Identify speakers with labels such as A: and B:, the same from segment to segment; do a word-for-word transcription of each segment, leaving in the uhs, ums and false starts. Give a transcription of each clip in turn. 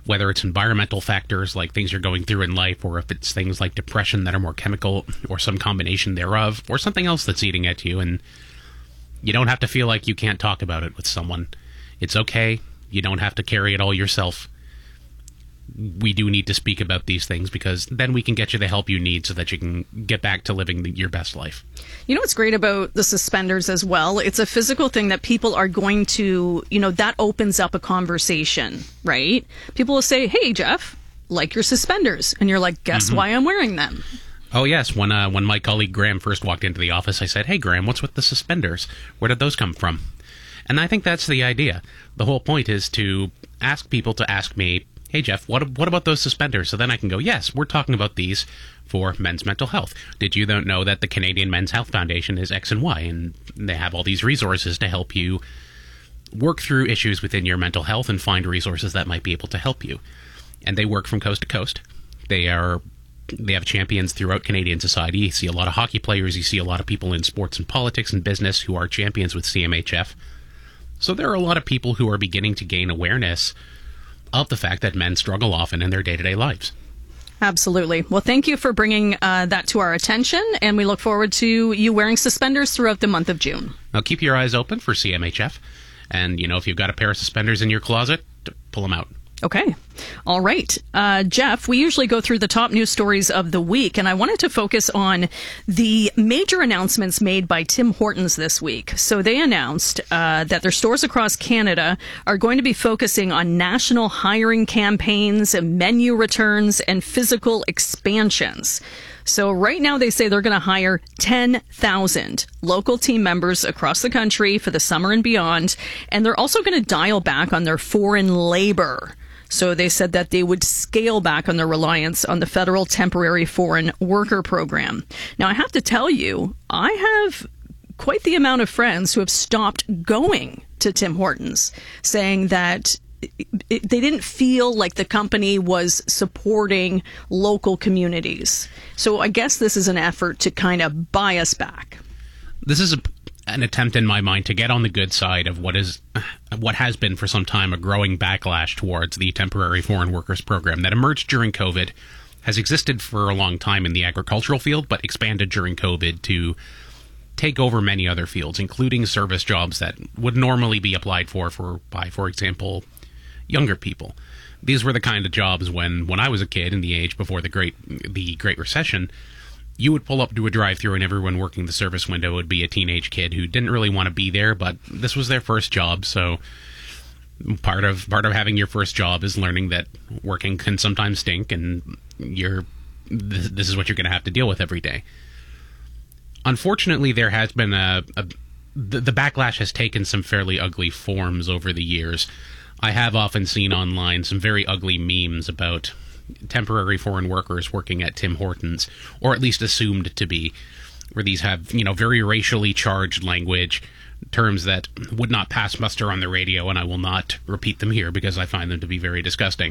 A: whether it's environmental factors like things you're going through in life, or if it's things like depression that are more chemical, or some combination thereof, or something else that's eating at you. And you don't have to feel like you can't talk about it with someone. It's okay. You don't have to carry it all yourself. We do need to speak about these things, because then we can get you the help you need so that you can get back to living the, your best life.
B: You know what's great about the suspenders as well? It's a physical thing that people are going to, you know, that opens up a conversation, right? People will say, hey, Jeff, like your suspenders. And you're like, guess mm-hmm. why I'm wearing them?
A: Oh, yes. When uh, when my colleague Graham first walked into the office, I said, hey, Graham, what's with the suspenders? Where did those come from? And I think that's the idea. The whole point is to ask people to ask me, hey, Jeff, what what about those suspenders? So then I can go, yes, we're talking about these for men's mental health. Did you know that the Canadian Men's Health Foundation is X and Y, and they have all these resources to help you work through issues within your mental health and find resources that might be able to help you. And they work from coast to coast. They are they have champions throughout Canadian society. You see a lot of hockey players. You see a lot of people in sports and politics and business who are champions with C M H F. So there are a lot of people who are beginning to gain awareness of the fact that men struggle often in their day-to-day lives.
B: Absolutely. Well, thank you for bringing uh, that to our attention, and we look forward to you wearing suspenders throughout the month of June.
A: Now, keep your eyes open for C M H F, and, you know, if you've got a pair of suspenders in your closet, pull them out.
B: Okay. All right. Uh, Jeff, we usually go through the top news stories of the week, and I wanted to focus on the major announcements made by Tim Hortons this week. So they announced uh, that their stores across Canada are going to be focusing on national hiring campaigns, and menu returns, and physical expansions. So right now they say they're going to hire ten thousand local team members across the country for the summer and beyond, and they're also going to dial back on their foreign labor. So they said that they would scale back on their reliance on the federal temporary foreign worker program. Now, I have to tell you, I have quite the amount of friends who have stopped going to Tim Hortons, saying that it, they didn't feel like the company was supporting local communities. So I guess this is an effort to kind of buy us back.
A: This is a an attempt in my mind to get on the good side of what is what has been for some time a growing backlash towards the temporary foreign workers program that emerged during COVID, has existed for a long time in the agricultural field, but expanded during COVID to take over many other fields, including service jobs that would normally be applied for, for by, for example, younger people. These were the kind of jobs when, when I was a kid in the age before the Great the Great Recession, you would pull up to a drive-thru and everyone working the service window would be a teenage kid who didn't really want to be there, but this was their first job. So part of part of having your first job is learning that working can sometimes stink, and you're this, this is what you're going to have to deal with every day. Unfortunately, there has been a, a the, the backlash has taken some fairly ugly forms over the years. I have often seen online some very ugly memes about temporary foreign workers working at Tim Hortons, or at least assumed to be, where these have, you know, very racially charged language, terms that would not pass muster on the radio, and I will not repeat them here because I find them to be very disgusting.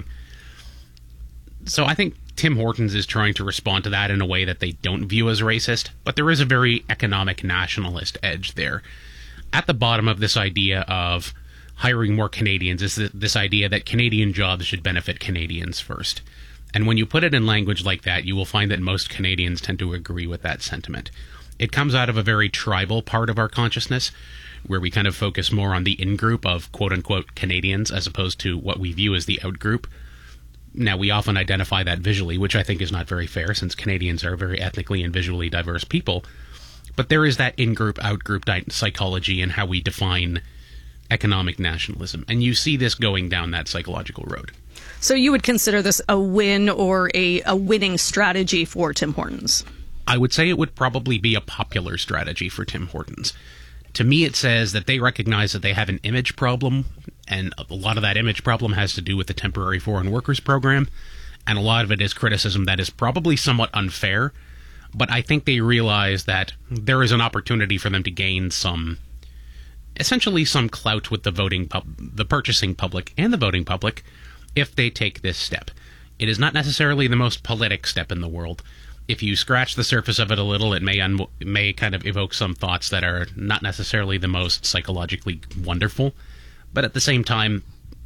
A: So I think Tim Hortons is trying to respond to that in a way that they don't view as racist, but there is a very economic nationalist edge there. At the bottom of this idea of hiring more Canadians is this idea that Canadian jobs should benefit Canadians first. And when you put it in language like that, you will find that most Canadians tend to agree with that sentiment. It comes out of a very tribal part of our consciousness, where we kind of focus more on the in-group of quote-unquote Canadians as opposed to what we view as the out-group. Now, we often identify that visually, which I think is not very fair, since Canadians are very ethnically and visually diverse people. But there is that in-group, out-group di- psychology in how we define economic nationalism. And you see this going down that psychological road.
B: So you would consider this a win or a, a winning strategy for Tim Hortons?
A: I would say it would probably be a popular strategy for Tim Hortons. To me, it says that they recognize that they have an image problem, and a lot of that image problem has to do with the temporary foreign workers program, and a lot of it is criticism that is probably somewhat unfair, but I think they realize that there is an opportunity for them to gain some, essentially some clout with the voting, pub- the purchasing public and the voting public, if they take this step. It is not necessarily the most politic step in the world. If you scratch the surface of it a little, it may un- may kind of evoke some thoughts that are not necessarily the most psychologically wonderful. But at the same time,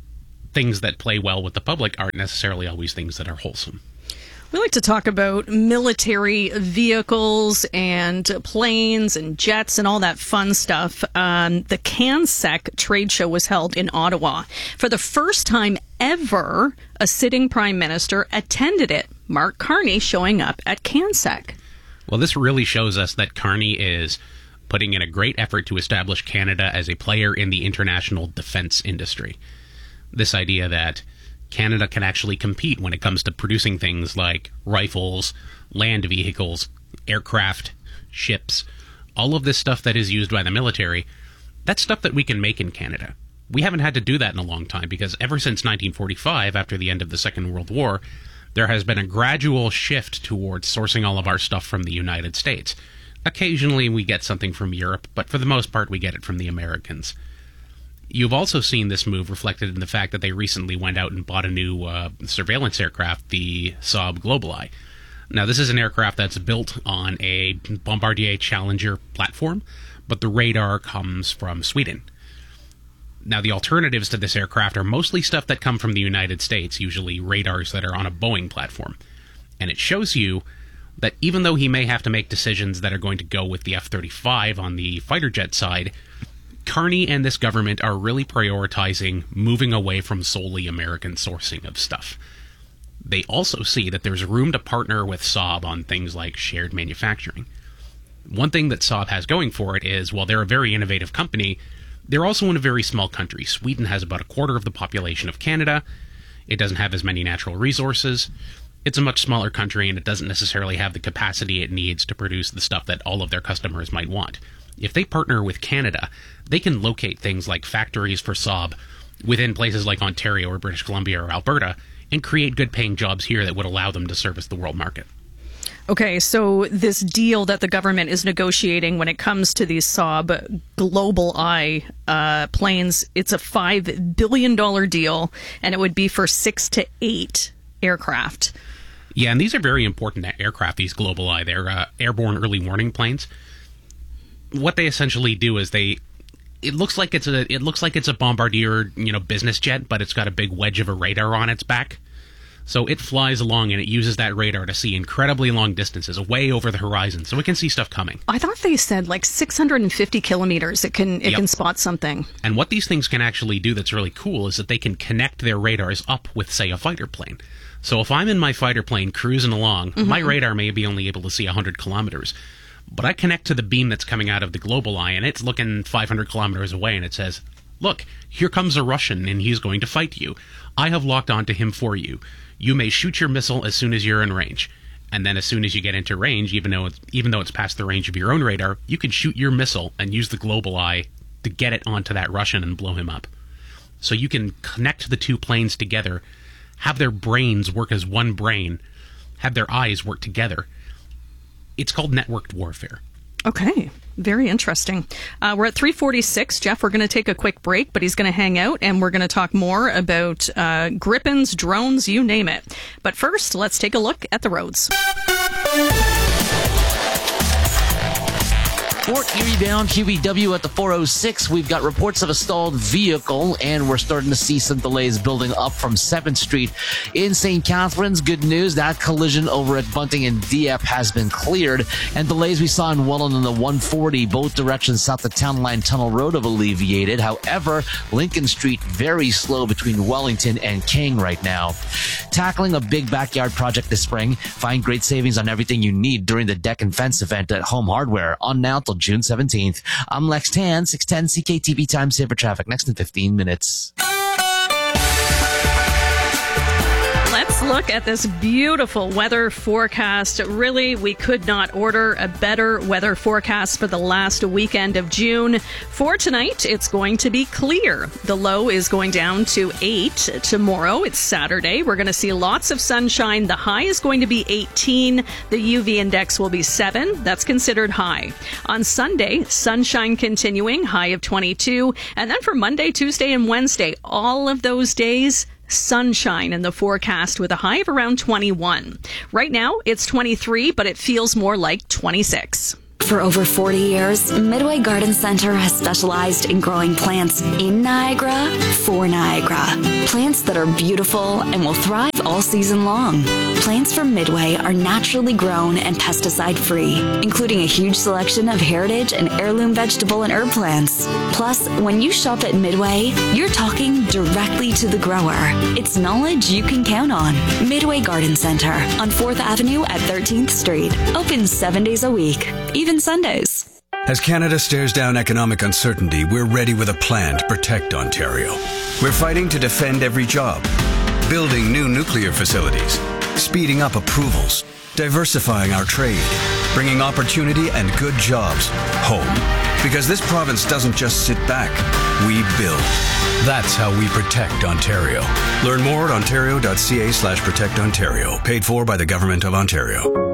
A: things that play well with the public aren't necessarily always things that are wholesome.
B: We like to talk about military vehicles and planes and jets and all that fun stuff. Um, the CanSec trade show was held in Ottawa. For the first time ever, a sitting prime minister attended it. Mark Carney showing up at CanSec.
A: Well, this really shows us that Carney is putting in a great effort to establish Canada as a player in the international defense industry. This idea that Canada can actually compete when it comes to producing things like rifles, land vehicles, aircraft, ships, all of this stuff that is used by the military, that's stuff that we can make in Canada. We haven't had to do that in a long time because ever since nineteen forty-five, after the end of the Second World War, there has been a gradual shift towards sourcing all of our stuff from the United States. Occasionally we get something from Europe, but for the most part we get it from the Americans. You've also seen this move reflected in the fact that they recently went out and bought a new uh, surveillance aircraft, the Saab GlobalEye. Now, this is an aircraft that's built on a Bombardier Challenger platform, but the radar comes from Sweden. Now, the alternatives to this aircraft are mostly stuff that come from the United States, usually radars that are on a Boeing platform. And it shows you that even though he may have to make decisions that are going to go with the F thirty-five on the fighter jet side, Carney and this government are really prioritizing moving away from solely American sourcing of stuff. They also see that there's room to partner with Saab on things like shared manufacturing. One thing that Saab has going for it is, while they're a very innovative company, they're also in a very small country. Sweden has about a quarter of the population of Canada. It doesn't have as many natural resources. It's a much smaller country, and it doesn't necessarily have the capacity it needs to produce the stuff that all of their customers might want. If they partner with Canada, they can locate things like factories for Saab within places like Ontario or British Columbia or Alberta and create good-paying jobs here that would allow them to service the world market.
B: Okay, so this deal that the government is negotiating when it comes to these Saab GlobalEye uh, planes, it's a five billion dollars deal, and it would be for six to eight aircraft.
A: Yeah, and these are very important aircraft, these GlobalEye. They're uh, airborne early warning planes. What they essentially do is they it looks like it's a it looks like it's a Bombardier, you know, business jet, but it's got a big wedge of a radar on its back. So it flies along and it uses that radar to see incredibly long distances, way over the horizon, so it can see stuff coming.
B: I thought they said like six hundred fifty kilometers it can it yep. can spot something.
A: And what these things can actually do that's really cool is that they can connect their radars up with, say, a fighter plane. So if I'm in my fighter plane cruising along, mm-hmm. my radar may be only able to see one hundred kilometers. But I connect to the beam that's coming out of the GlobalEye, and it's looking five hundred kilometers away, and it says, look, here comes a Russian, and he's going to fight you. I have locked onto him for you. You may shoot your missile as soon as you're in range. And then as soon as you get into range, even though it's, even though it's past the range of your own radar, you can shoot your missile and use the GlobalEye to get it onto that Russian and blow him up. So you can connect the two planes together, have their brains work as one brain, have their eyes work together. It's called networked warfare.
B: Okay, very interesting. Uh, we're at three forty-six. Jeff, we're going to take a quick break, but he's going to hang out, and we're going to talk more about uh, Gripens, drones, you name it. But first, let's take a look at the roads.
C: Fort Erie bound Q V W at the four oh six. We've got reports of a stalled vehicle, and we're starting to see some delays building up from seventh Street in Saint Catharines. Good news, that collision over at Bunting and Dieppe has been cleared, and delays we saw in Welland on the one forty, both directions south of Town Line Tunnel Road, have alleviated. However, Lincoln Street very slow between Wellington and King right now. Tackling a big backyard project this spring, find great savings on everything you need during the deck and fence event at Home Hardware on now till June seventeenth. I'm Lex Tan, six ten C K T V time saver traffic next in fifteen minutes.
B: Let's look at this beautiful weather forecast. Really, we could not order a better weather forecast for the last weekend of June. For tonight, it's going to be clear. The low is going down to eight. Tomorrow, it's Saturday. We're going to see lots of sunshine. The high is going to be eighteen. The U V index will be seven. That's considered high. On Sunday, sunshine continuing, high of twenty-two. And then for Monday, Tuesday, and Wednesday, all of those days, sunshine in the forecast with a high of around twenty-one. Right now, it's twenty-three, but it feels more like twenty-six.
D: For over forty years, Midway Garden Center has specialized in growing plants in Niagara for Niagara. Plants that are beautiful and will thrive all season long. Plants from Midway are naturally grown and pesticide-free, including a huge selection of heritage and heirloom vegetable and herb plants. Plus, when you shop at Midway, you're talking directly to the grower. It's knowledge you can count on. Midway Garden Center on fourth Avenue at thirteenth Street. Open seven days a week, even Sundays.
E: As Canada stares down economic uncertainty, we're ready with a plan to protect Ontario. We're fighting to defend every job, building new nuclear facilities, speeding up approvals, diversifying our trade, bringing opportunity and good jobs home. Because this province doesn't just sit back, we build. That's how we protect Ontario. Learn more at ontario.ca slash protect Ontario. Paid for by the Government of Ontario.